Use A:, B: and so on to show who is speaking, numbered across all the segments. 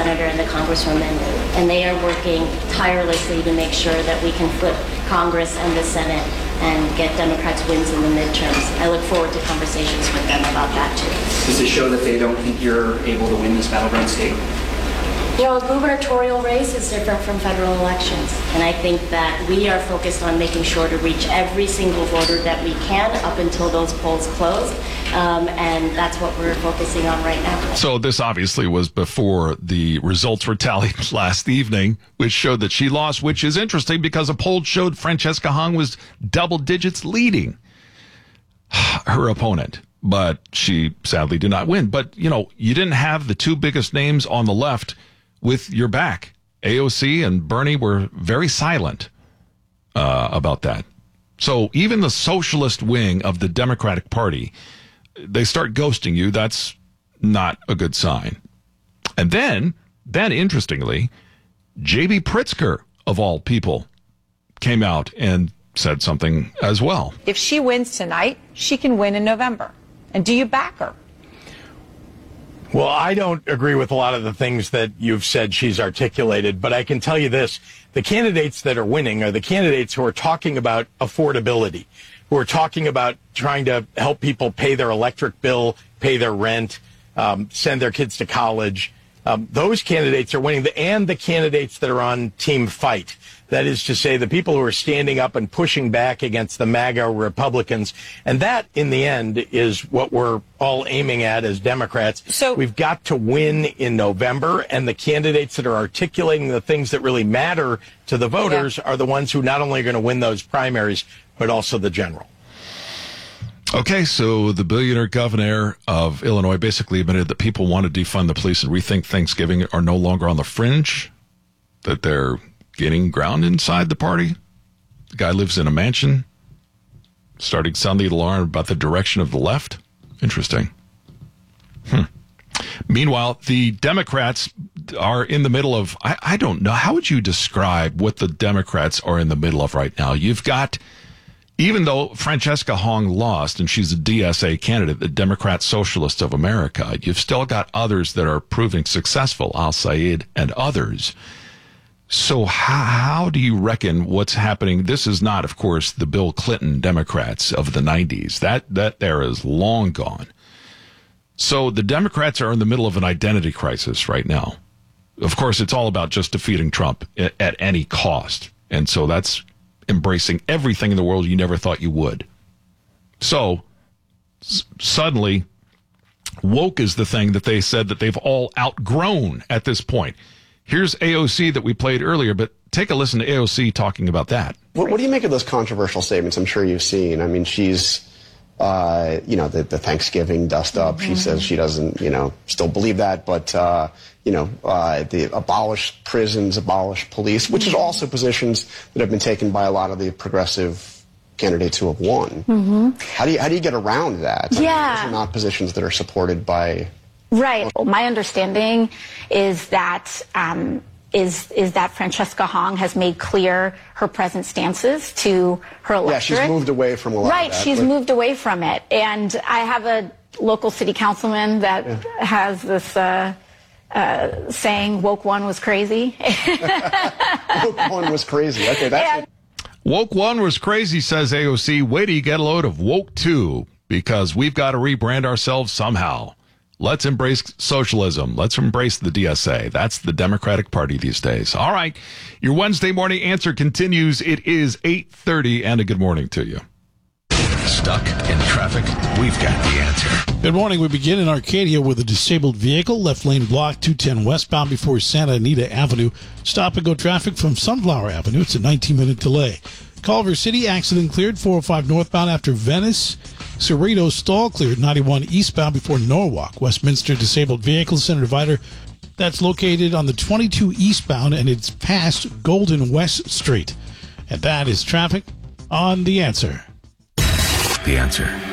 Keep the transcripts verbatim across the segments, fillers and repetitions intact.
A: senator and the congresswoman, and they are working tirelessly to make sure that we can flip Congress and the Senate and get Democrats wins in the midterms. I look forward to conversations with them about that, too.
B: Does it show that they don't think you're able to win this battleground state?
A: You know, a gubernatorial race is different from federal elections, and I think that we are focused on making sure to reach every single voter that we can up until those polls close, um, and that's what we're focusing on right now.
C: So this obviously was before the results were tallied last evening, which showed that she lost, which is interesting because a poll showed Francesca Hong was double digits leading her opponent. But she sadly did not win. But, you know, you didn't have the two biggest names on the left with your back. A O C and Bernie were very silent uh, about that. So even the socialist wing of the Democratic Party, they start ghosting you. That's not a good sign. And then, then interestingly, J B Pritzker, of all people, came out and said something as well.
D: If she wins tonight, she can win in November. And do you back her?
E: Well, I don't agree with a lot of the things that you've said she's articulated, but I can tell you this. The candidates that are winning are the candidates who are talking about affordability, who are talking about trying to help people pay their electric bill, pay their rent, um, send their kids to college. Um, those candidates are winning, and the candidates that are on Team Fight. That is to say, the people who are standing up and pushing back against the MAGA Republicans. And that, in the end, is what we're all aiming at as Democrats. So we've got to win in November, and the candidates that are articulating the things that really matter to the voters yeah. are the ones who not only are going to win those primaries, but also the general.
C: Okay, so the billionaire governor of Illinois basically admitted that people want to defund the police and rethink Thanksgiving are no longer on the fringe, that they're gaining ground inside the party. The guy lives in a mansion, starting to sound the alarm about the direction of the left. Interesting. Hmm. Meanwhile, the Democrats are in the middle of, I, I don't know, how would you describe what the Democrats are in the middle of right now? You've got, even though Francesca Hong lost and she's a D S A candidate, the Democrat Socialists of America, you've still got others that are proving successful, Al Sayed and others. So how, how do you reckon what's happening? This is not, of course, the Bill Clinton Democrats of the nineties. That, that era is long gone. So the Democrats are in the middle of an identity crisis right now. Of course, it's all about just defeating Trump at, at any cost. And so that's embracing everything in the world you never thought you would. So s- suddenly, woke is the thing that they said that they've all outgrown at this point. Here's A O C that we played earlier, but take a listen to A O C talking about that.
F: What, what do you make of those controversial statements I'm sure you've seen? I mean, she's, uh, you know, the, the Thanksgiving dust up. Mm-hmm. She says she doesn't, you know, still believe that, but, uh, you know, uh, the abolish prisons, abolish police, which mm-hmm. is also positions that have been taken by a lot of the progressive candidates who have won. Mm-hmm. How do you, how do you get around that?
G: Yeah.
F: I mean, those are not positions that are supported by...
G: Right. My understanding is that um, is is that Francesca Hong has made clear her present stances to her electorate.
F: Yeah, she's moved away from a lot
G: right,
F: of that.
G: she's
F: but...
G: moved away from it. And I have a local city councilman that yeah. has this uh, uh, saying, woke one was crazy.
F: Woke one was crazy. Okay, that's
G: and...
F: it.
C: Woke one was crazy, says A O C. Wait till you get a load of woke two, because we've got to rebrand ourselves somehow. Let's embrace socialism. Let's embrace the D S A. That's the Democratic Party these days. All right. Your Wednesday morning answer continues. It is eight thirty, and a good morning to you.
H: Stuck in traffic? We've got the answer.
I: Good morning. We begin in Arcadia with a disabled vehicle, left lane blocked, two ten westbound before Santa Anita Avenue. Stop and go traffic from Sunflower Avenue. It's a nineteen minute delay. Culver City, accident cleared, four oh five northbound after Venice. Cerritos stall cleared, ninety-one eastbound before Norwalk. Westminster disabled vehicle, center divider. That's located on the twenty-two eastbound, and it's past Golden West Street. And that is traffic on The Answer.
H: The Answer.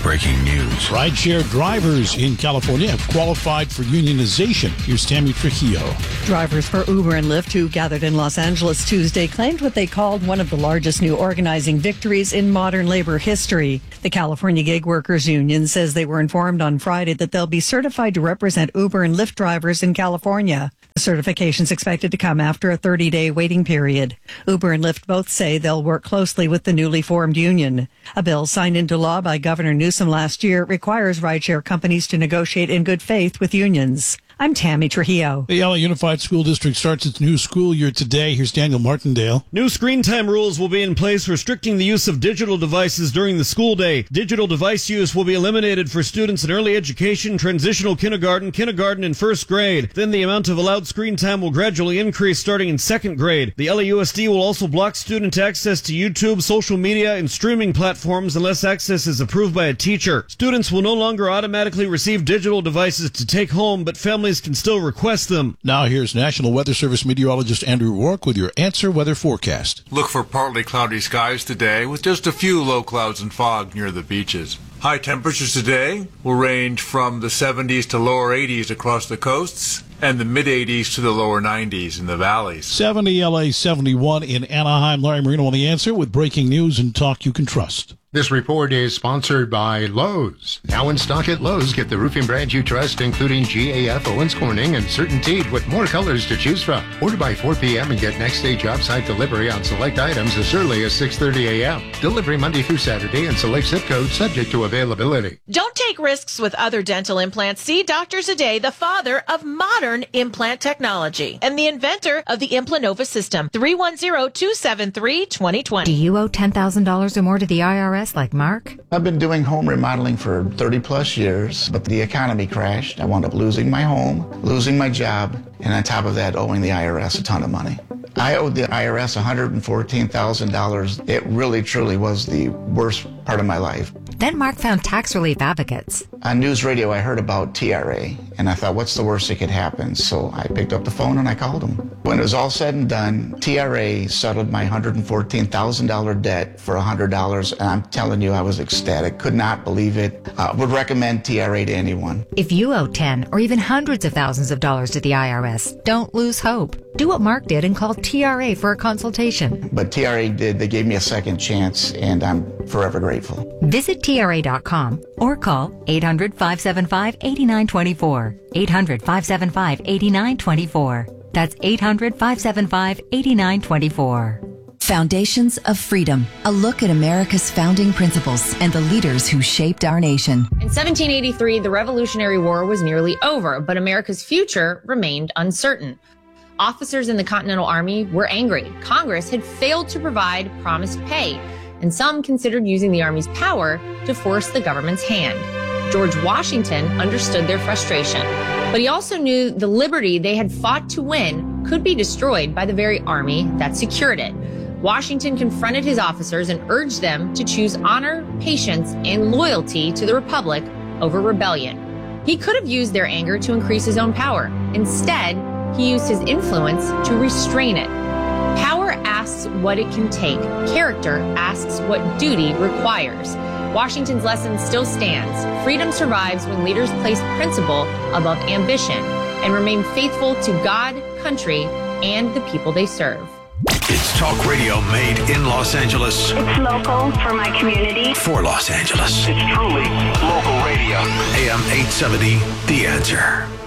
H: breaking news.
I: Rideshare drivers in California have qualified for unionization. Here's Tammy Trujillo.
J: Drivers for Uber and Lyft who gathered in Los Angeles Tuesday claimed what they called one of the largest new organizing victories in modern labor history. The California Gig Workers Union says they were informed on Friday that they'll be certified to represent Uber and Lyft drivers in California. The certification is expected to come after a thirty-day waiting period. Uber and Lyft both say they'll work closely with the newly formed union. A bill signed into law by Governor Newsom last year requires rideshare companies to negotiate in good faith with unions. I'm Tammy Trujillo.
I: The L A Unified School District starts its new school year today. Here's Daniel Martindale.
K: New screen time rules will be in place restricting the use of digital devices during the school day. Digital device use will be eliminated for students in early education, transitional kindergarten, kindergarten, and first grade. Then the amount of allowed screen time will gradually increase starting in second grade. The L A U S D will also block student access to YouTube, social media, and streaming platforms unless access is approved by a teacher. Students will no longer automatically receive digital devices to take home, but families can still request them.
I: Now here's National Weather Service meteorologist Andrew Rourke with your Answer Weather forecast.
L: Look for partly cloudy skies today with just a few low clouds and fog near the beaches. High temperatures today will range from the seventies to lower eighties across the coasts and the mid eighties to the lower nineties in the valleys.
I: seventy L A, seventy-one in Anaheim. Larry Marino on The Answer with breaking news and talk you can trust.
M: This report is sponsored by Lowe's. Now in stock at Lowe's, get the roofing brand you trust, including G A F, Owens Corning, and CertainTeed with more colors to choose from. Order by four p.m. and get next day job site delivery on select items as early as six thirty a.m. Delivery Monday through Saturday and select zip codes subject to availability.
N: Don't take risks with other dental implants. See Doctor Zade, the father of modern implant technology and the inventor of the Implanova system. three one zero, two seven three, two zero two zero.
O: Do you owe ten thousand dollars or more to the I R S like Mark?
P: I've been doing home remodeling for thirty plus years, but the economy crashed. I wound up losing my home, losing my job, and on top of that, owing the I R S a ton of money. I owed the I R S one hundred fourteen thousand dollars. It really, truly was the worst part of my life.
O: Then Mark found tax relief advocates.
P: On news radio, I heard about T R A, and I thought, what's the worst that could happen? So I picked up the phone and I called them. When it was all said and done, T R A settled my one hundred fourteen thousand dollars debt for one hundred dollars, and I'm telling you, I was ecstatic. Could not believe it. Uh, would recommend T R A to anyone.
O: If you owe ten or even hundreds of thousands of dollars to the I R S, don't lose hope. Do what Mark did and call T R A for a consultation.
P: But T R A did. They gave me a second chance, and I'm forever grateful.
O: Visit T R A dot com or call eight hundred, five seven five, eight nine two four. eight hundred, five seven five, eight nine two four. That's eight hundred, five seven five, eight nine two four.
Q: Foundations of Freedom, a look at America's founding principles and the leaders who shaped our nation.
R: In seventeen eighty-three, the Revolutionary War was nearly over, but America's future remained uncertain. Officers in the Continental Army were angry. Congress had failed to provide promised pay, and some considered using the Army's power to force the government's hand. George Washington understood their frustration, but he also knew the liberty they had fought to win could be destroyed by the very army that secured it. Washington confronted his officers and urged them to choose honor, patience, and loyalty to the Republic over rebellion. He could have used their anger to increase his own power. Instead, he used his influence to restrain it. Power asks what it can take. Character asks what duty requires. Washington's lesson still stands. Freedom survives when leaders place principle above ambition and remain faithful to God, country, and the people they serve.
H: It's talk radio made in Los Angeles.
S: It's local for my community.
H: For Los Angeles.
S: It's truly local radio.
H: A M eight seventy, The Answer.